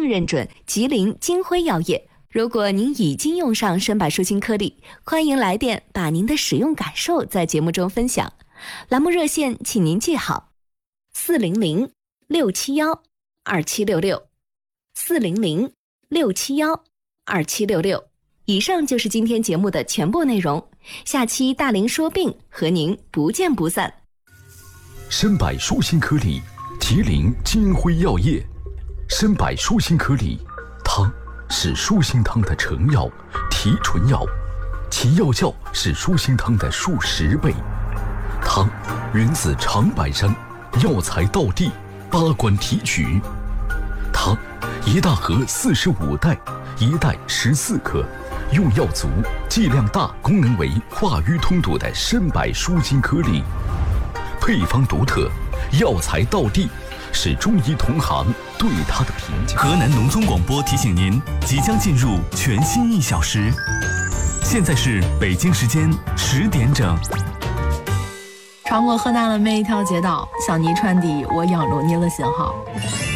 定认准吉林金辉药业。如果您已经用上深百舒心颗粒，欢迎来电把您的使用感受在节目中分享。栏目热线请您记好：400-671-2766，400-671-2766。以上就是今天节目的全部内容，下期大龄说病和您不见不散。 深百舒心颗粒，吉林金辉药业。深百舒心颗粒，它是舒心汤的成药、提纯药，其药效是舒心汤的数10倍。它源自长白山，药材道地，8关提取。它一大盒45袋，一袋14克，用药足、剂量大、功能为化瘀通堵的深百舒心颗粒，配方独特，药材道地，是中医同行对它的评价。 河南农村广播提醒您，即将进入全新1小时，现在是北京时间10点整。 穿过河南的每一条街道，向你传递我杨若妮的信号。